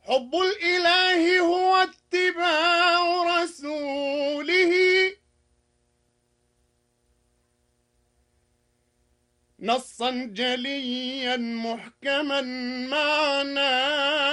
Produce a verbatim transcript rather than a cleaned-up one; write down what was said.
حب الإله هو اتباع رسوله نصا جليا محكما معناه